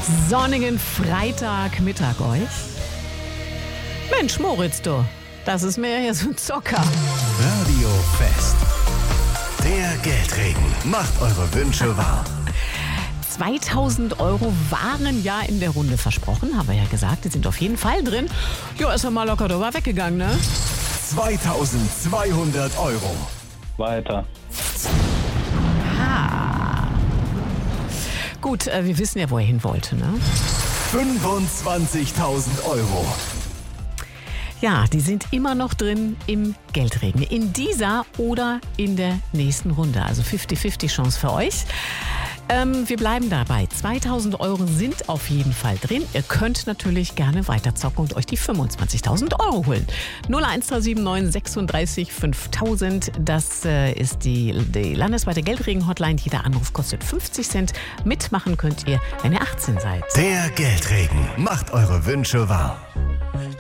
sonnigen Freitagmittag euch. Mensch, Moritz, du, das ist mir hier so ein Zocker. Radio Fest. Der Geldregen macht eure Wünsche wahr. 2000 Euro waren ja in der Runde versprochen, haben wir ja gesagt, die sind auf jeden Fall drin. Jo, ist ja mal locker drüber weggegangen, ne? 2200 Euro. Weiter. Gut, wir wissen ja, wo er hin wollte, ne? 25.000 Euro. Ja, die sind immer noch drin im Geldregen. In dieser oder in der nächsten Runde. Also 50-50 Chance für euch. Wir bleiben dabei. 2000 Euro sind auf jeden Fall drin. Ihr könnt natürlich gerne weiterzocken und euch die 25.000 Euro holen. 01379 36 5000. Das ist die landesweite Geldregen-Hotline. Jeder Anruf kostet 50 Cent. Mitmachen könnt ihr, wenn ihr 18 seid. Der Geldregen macht eure Wünsche wahr.